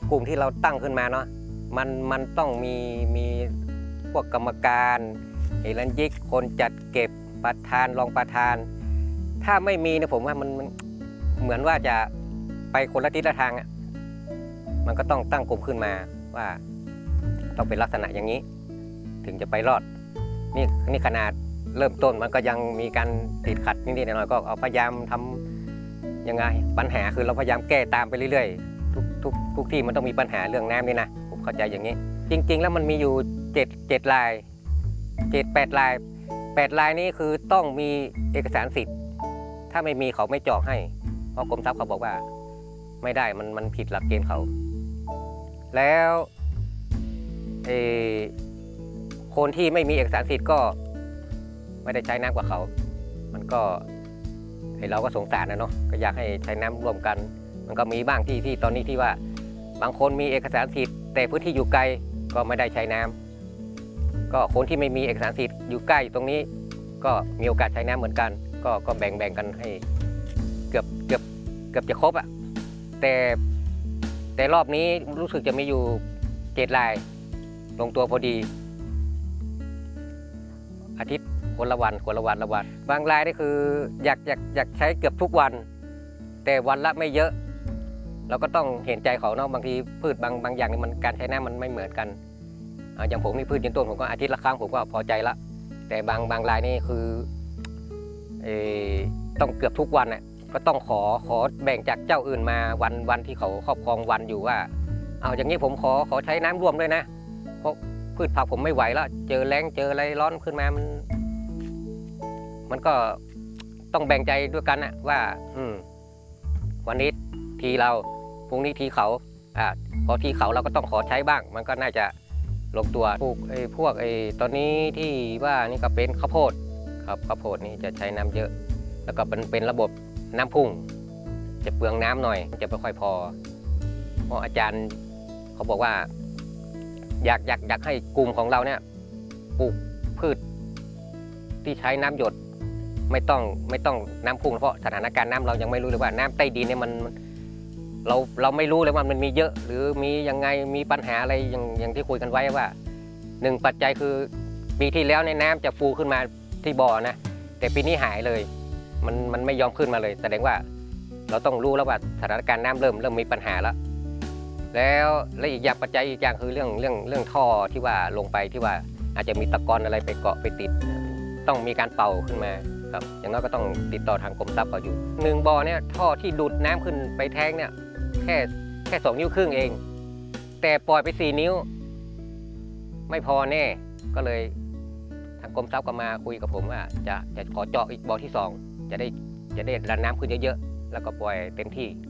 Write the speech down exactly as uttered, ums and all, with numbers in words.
กลุ่มที่เราตั้งขึ้นมาเนาะมันมันต้องมีมีพวกกรรมการเฮรัญยิกคนจัดเก็บประธานรองประธานถ้าไม่มีเนี่ยผมว่ามันมันเหมือนว่าจะไปคนละทิศละทางอ่ะมันก็ต้องตั้งกลุ่มขึ้นมาว่าต้องเป็นลักษณะอย่างนี้ถึงจะไปรอดนี่นี่ขนาดเริ่มต้นมันก็ยังมีการติดขัดนิดๆหน่อยๆก็เอาพยายามทำยังไงปัญหาคือเราพยายามแก้ตามไปเรื่อยๆทุกทุกทุกที่มันต้องมีปัญหาเรื่องน้ำนี่นะผมเข้าใจอย่างนี้จริงๆแล้วมันมีอยู่เจ็ดเจ็ดลายเจ็ดแปดลายแปดลายนี้คือต้องมีเอกสารสิทธิ์ถ้าไม่มีเขาไม่จองให้เพราะกรมทรัพย์เขาบอกว่าไม่ได้มันมันผิดหลักเกณฑ์เขาแล้วคนที่ไม่มีเอกสารสิทธิ์ก็ไม่ได้ใช้น้ำกว่าเขามันก็เราก็สงสารนะเนาะก็อยากให้ใช้น้ำร่วมกันมันก็มีบ้างที่ที่ตอนนี้ที่ว่าบางคนมีเอกสารสิทธิ์แต่พื้นที่อยู่ไกลก็ไม่ได้ใช้น้ำก็คนที่ไม่มีเอกสารสิทธิ์อยู่ใกล้ตรงนี้ก็มีโอกาสใช้น้ำเหมือนกันก็ก็แบ่งแบ่งกันให้เกือบเกือบเกือบจะครบอะแต่แต่รอบนี้รู้สึกจะมีอยู่เจ็ดรายลงตัวพอดีอาทิตย์คนละวันคนละวันละวันบางรายนี่คืออยากอยากอยากใช้เกือบทุกวันแต่วันละไม่เยอะเราก็ต้องเห็นใจเขาเนาะบางทีพืชบางบางอย่างนี่มันการใช้น้ำมันไม่เหมือนกันอย่างผมนี่พืชยืนต้นผมก็อาทิตย์ละครั้งผมก็พอใจละแต่บางบางรายนี่คือต้องเกือบทุกวันน่ะก็ต้องขอขอแบ่งจากเจ้าอื่นมาวันวันที่เขาครอบครองวันอยู่ว่าเอาอย่างนี้ผมขอขอใช้น้ำร่วมด้วยนะเพราะพืชผักผมไม่ไหวแล้วเจอแล้งเจออะไรร้อนขึ้นมามันมันก็ต้องแบ่งใจด้วยกันนะว่าอืมวันนี้ทีเราพรุ่งนี้ทีเขาอ่าพอทีเขาเราก็ต้องขอใช้บ้างมันก็น่าจะลงตัวพวกไอ้พวกไอ้ตอนนี้ที่ว่านี่ก็เป็นข้าวโพดครับข้าวโพดนี่จะใช้น้ำเยอะแล้วก็เป็นเป็นระบบน้ำพุ่งจะเปลืองน้ำหน่อยจะไม่ค่อยพอเพราะอาจารย์เขาบอกว่าอยากอยากอยากให้กลุ่มของเราเนี่ยปลูกพืชที่ใช้น้ำหยดไม่ต้องไม่ต้องน้ำพุ่งเพราะสถานการณ์น้ำเรายังไม่รู้เลยว่าน้ำใต้ดินเนี่ยมันเราเราไม่รู้เลยว่ามันมีเยอะหรือมียังไงมีปัญหาอะไรอย่างอย่างที่คุยกันไว้ว่าหนึ่งปัจจัยคือปีที่แล้วในน้ำจะฟูขึ้นมาที่บ่อนะแต่ปีนี้หายเลยมันมันไม่ยอมขึ้นมาเลยแสดงว่าเราต้องรู้แล้วว่าสถานการณ์น้ำเริ่มเริ่มมีปัญหาแล้วแล้วและอีกอย่างปัจจัยอีกอย่างคือเรื่องเรื่องเรื่องท่อที่ว่าลงไปที่ว่าอาจจะมีตะกอนอะไรไปเกาะไปติดต้องมีการเป่าขึ้นมาครับอย่างนั้นก็ต้องติดต่อทางกรมทรัพย์เขาอยู่หนึ่งบ่อเนี่ยท่อที่ดูดน้ำขึ้นไปแท้งเนี่ยแค่แค่สองนิ้วครึ่งเองแต่ปล่อยไปสี่นิ้วไม่พอแน่ก็เลยทางกรมทรัพย์ก็มาคุยกับผมว่าจะจะขอเจาะอีกบ่อที่สองจะได้จะได้รันน้ำขึ้นเยอะๆแล้วก็ปล่อยเต็มที่